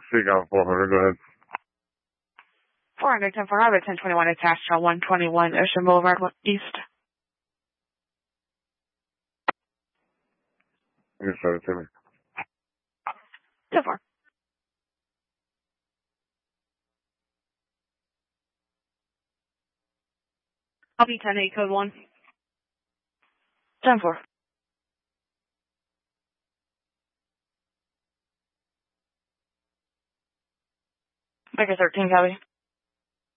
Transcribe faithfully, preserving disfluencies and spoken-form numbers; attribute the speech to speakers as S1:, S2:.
S1: Speak on four hundred, go ahead.
S2: four hundred, ten four hundred, ten twenty-one attached on one twenty-one Ocean Boulevard East.
S1: You can send it to me.
S2: ten four. I'll be ten eight, code one. ten four. Baker thirteen, copy.